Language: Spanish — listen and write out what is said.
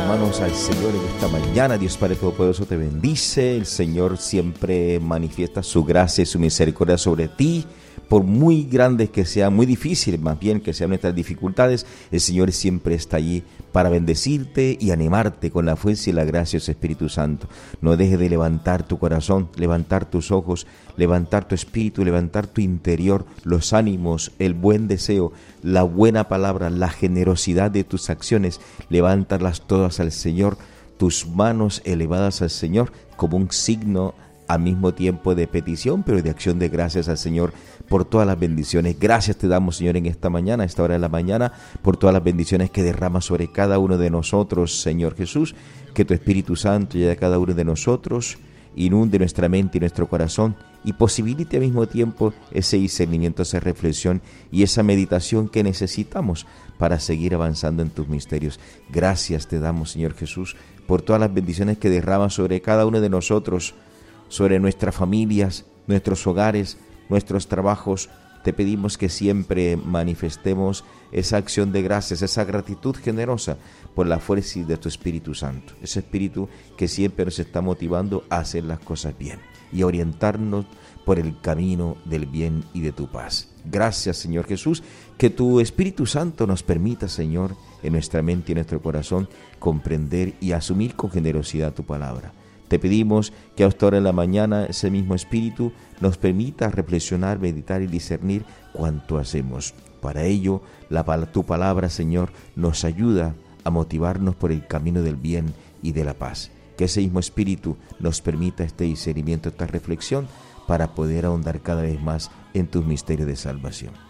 tus manos al Señor en esta mañana. Dios Padre Todopoderoso te bendice. El Señor siempre manifiesta su gracia y su misericordia sobre ti. Por muy grandes que sean, muy difíciles más bien que sean nuestras dificultades, el Señor siempre está allí para bendecirte y animarte con la fuerza y la gracia de su Espíritu Santo. No dejes de levantar tu corazón, levantar tus ojos, levantar tu espíritu, levantar tu interior, los ánimos, el buen deseo, la buena palabra, la generosidad de tus acciones. Levántalas todas al Señor, tus manos elevadas al Señor como un signo al mismo tiempo de petición, pero de acción de gracias al Señor por todas las bendiciones. Gracias te damos, Señor, en esta mañana, a esta hora de la mañana, por todas las bendiciones que derramas sobre cada uno de nosotros, Señor Jesús. Que tu Espíritu Santo llegue a cada uno de nosotros, inunde nuestra mente y nuestro corazón y posibilite al mismo tiempo ese discernimiento, esa reflexión y esa meditación que necesitamos para seguir avanzando en tus misterios. Gracias te damos, Señor Jesús, por todas las bendiciones que derramas sobre cada uno de nosotros, sobre nuestras familias, nuestros hogares, nuestros trabajos. Te pedimos que siempre manifestemos esa acción de gracias, esa gratitud generosa por la fuerza de tu Espíritu Santo. Ese Espíritu que siempre nos está motivando a hacer las cosas bien y a orientarnos por el camino del bien y de tu paz. Gracias, Señor Jesús, que tu Espíritu Santo nos permita, Señor, en nuestra mente y en nuestro corazón, comprender y asumir con generosidad tu palabra. Te pedimos que a esta hora de la mañana ese mismo Espíritu nos permita reflexionar, meditar y discernir cuanto hacemos. Para ello, tu palabra, Señor, nos ayuda a motivarnos por el camino del bien y de la paz. Que ese mismo Espíritu nos permita este discernimiento, esta reflexión, para poder ahondar cada vez más en tus misterios de salvación.